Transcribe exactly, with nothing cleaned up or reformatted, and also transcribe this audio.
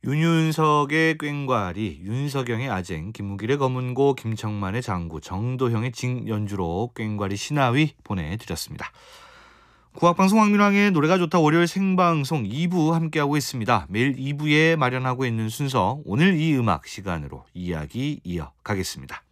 윤윤석의 꽹과리, 윤석영의 아쟁, 김무길의 검은고, 김청만의 장구, 정도형의 징연주로 꽹과리 신하위 보내드렸습니다. 국악방송 황민왕의 노래가 좋다 월요일 생방송 이 부 함께하고 있습니다. 매일 이 부에 마련하고 있는 순서, 오늘 이 음악 시간으로 이야기 이어가겠습니다.